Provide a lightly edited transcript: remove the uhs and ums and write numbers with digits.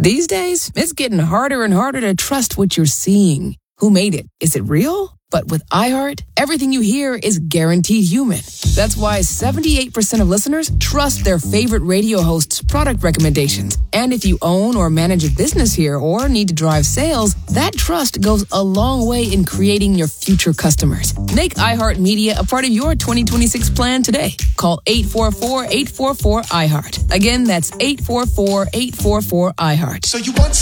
These days, it's getting harder and harder to trust what you're seeing. Who made it? Is it real? But with iHeart, everything you hear is guaranteed human. That's why 78% of listeners trust their favorite radio hosts' product recommendations. And if you own or manage a business here or need to drive sales, that trust goes a long way in creating your future customers. Make iHeartMedia a part of your 2026 plan today. Call 844-844-iHeart. Again, that's 844-844-iHeart. So you want